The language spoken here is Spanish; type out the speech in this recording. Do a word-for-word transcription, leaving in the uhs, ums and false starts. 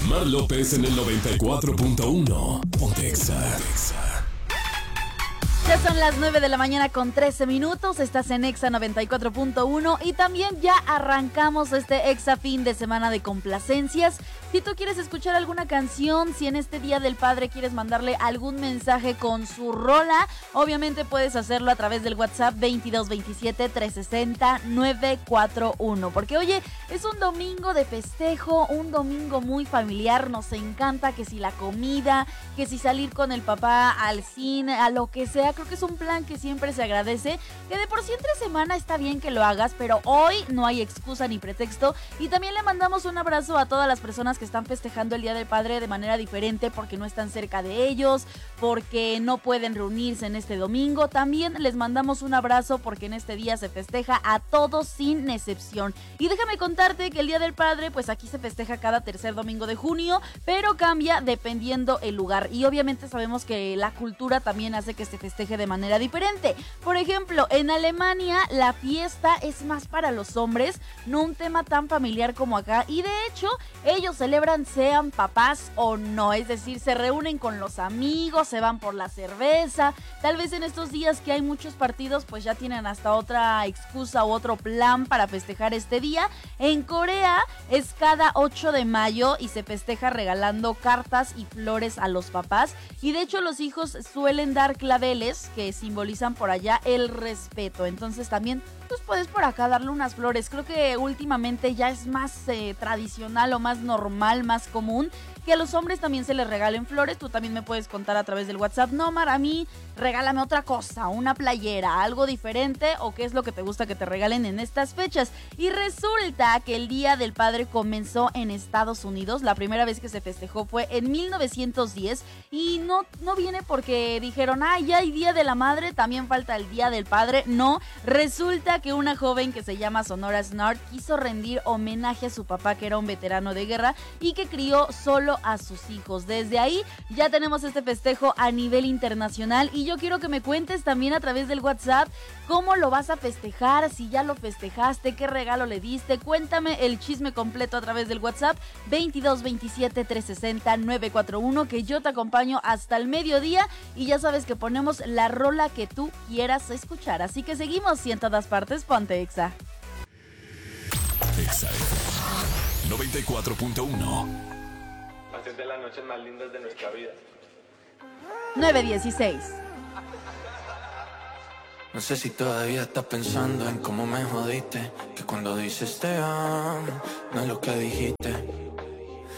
Mar López en el noventa y cuatro punto uno. Ponte Exa. Ya son las nueve de la mañana con trece minutos, estás en Exa noventa y cuatro punto uno y también ya arrancamos este Exa fin de semana de complacencias. Si tú quieres escuchar alguna canción, si en este Día del Padre quieres mandarle algún mensaje con su rola, obviamente puedes hacerlo a través del WhatsApp veintidós veintisiete trescientos sesenta novecientos cuarenta y uno. Porque oye, es un domingo de festejo, un domingo muy familiar, nos encanta que si la comida, que si salir con el papá al cine, a lo que sea. Creo que es un plan que siempre se agradece, que de por sí entre semana está bien que lo hagas, pero hoy no hay excusa ni pretexto. Y también le mandamos un abrazo a todas las personas que están festejando el Día del Padre de manera diferente, porque no están cerca de ellos, porque no pueden reunirse en este domingo. También les mandamos un abrazo porque en este día se festeja a todos sin excepción. Y déjame contarte que el Día del Padre, pues aquí se festeja cada tercer domingo de junio, pero cambia dependiendo el lugar. Y obviamente sabemos que la cultura también hace que se festeje de manera diferente. Por ejemplo, en Alemania la fiesta es más para los hombres, no un tema tan familiar como acá, y de hecho ellos celebran sean papás o no, es decir, se reúnen con los amigos, se van por la cerveza. Tal vez en estos días que hay muchos partidos, pues ya tienen hasta otra excusa u otro plan para festejar este día. En Corea es cada ocho de mayo y se festeja regalando cartas y flores a los papás, y de hecho los hijos suelen dar claveles que simbolizan por allá el respeto. Entonces también pues puedes por acá darle unas flores. Creo que últimamente ya es más eh, tradicional o más normal, más común que a los hombres también se les regalen flores. Tú también me puedes contar a través del WhatsApp. No, Mar, a mí regálame otra cosa, una playera, algo diferente, o qué es lo que te gusta que te regalen en estas fechas. Y resulta que el Día del Padre comenzó en Estados Unidos. La primera vez que se festejó fue en mil novecientos diez y no, no viene porque dijeron, ah, ya hay Día de la Madre, también falta el Día del Padre. No, resulta que una joven que se llama Sonora Snart quiso rendir homenaje a su papá, que era un veterano de guerra y que crió solo a sus hijos. Desde ahí ya tenemos este festejo a nivel internacional, y yo quiero que me cuentes también a través del WhatsApp cómo lo vas a festejar, si ya lo festejaste, qué regalo le diste. Cuéntame el chisme completo a través del WhatsApp veintidós veintisiete trescientos sesenta novecientos cuarenta y uno, que yo te acompaño hasta el mediodía, y ya sabes que ponemos la rola que tú quieras escuchar. Así que seguimos, y en todas partes ponte Exa. Exa noventa y cuatro punto uno. Hacer de las noches más lindas de nuestra vida. nueve dieciséis. No sé si todavía estás pensando en cómo me jodiste, que cuando dices te amo, no es lo que dijiste.